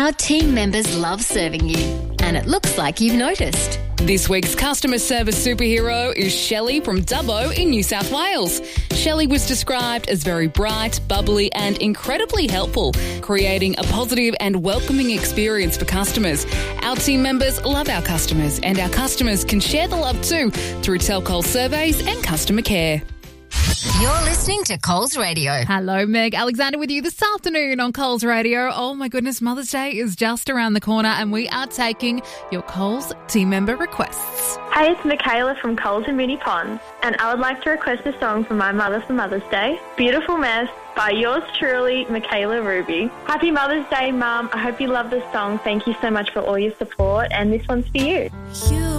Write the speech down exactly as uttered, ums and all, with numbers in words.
Our team members love serving you, and it looks like you've noticed. This week's customer service superhero is Shelley from Dubbo in New South Wales. Shelley was described as very bright, bubbly and incredibly helpful, creating a positive and welcoming experience for customers. Our team members love our customers, and our customers can share the love too through Tell Coles surveys and customer care. You're listening to Coles Radio. Hello, Meg Alexander with you this afternoon on Coles Radio. Oh my goodness, Mother's Day is just around the corner and we are taking your Coles team member requests. Hey, it's Michaela from Coles in Moonee Ponds, and I would like to request a song for my mother for Mother's Day, Beautiful Mess by yours truly, Michaela Ruby. Happy Mother's Day, Mum. I hope you love this song. Thank you so much for all your support, and this one's for you. You